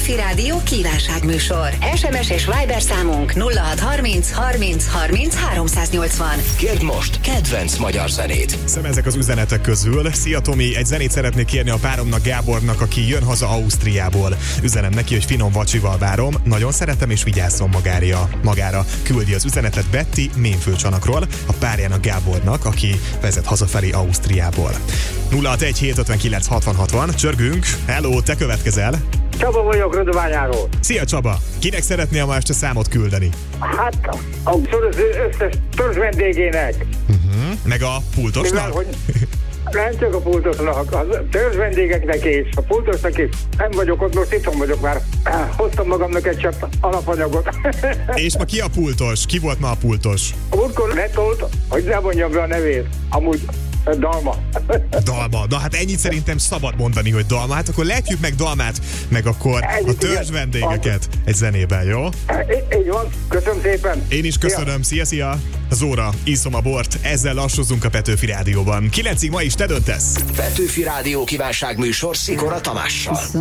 Petőfi Rádió kívánságműsor. SMS és Viber számunk 0630 30 30 380. Kérd most kedvenc magyar zenét. Ezek az üzenetek közül. Szia Tomi, egy zenét szeretnék kérni a páromnak, Gábornak, aki jön haza Ausztriából. Üzenem neki, hogy finom vacsival várom, nagyon szeretem és vigyázzon magára. Küldi az üzenetet Betty Ménfőcsanakról, a párjának, Gábornak, aki vezet hazafelé Ausztriából. 061 759 60 60. Csörgünk. Hello, te következel. Csaba vagyok Rödöványáról. Szia Csaba! Kinek szeretnél ma este számot küldeni? Hát az összes törzs vendégének. Meg a pultosnak? Mivel, hogy nem csak a pultosnak, a törzs vendégeknek és a pultosnak is. Nem vagyok ott, most itthon vagyok már. Hoztam magamnak egy csepp alapanyagot. És ma ki a pultos? Ki volt ma a pultos? A múltkor letolt, hogy ne mondjam be a nevét. Amúgy Dalma. Dalma. Na hát ennyit szerintem szabad mondani, hogy Dalma. Hát akkor lepjük meg Dalmát, meg akkor a törzs vendégeket egy zenében, jó? Így van. Köszönöm szépen. Én is köszönöm. Szia! Zóra, iszom a bort, ezzel lassúzzunk a Petőfi Rádióban. 9-ig ma is te döntesz. Petőfi Rádió kívánságműsor Szikora Tamással.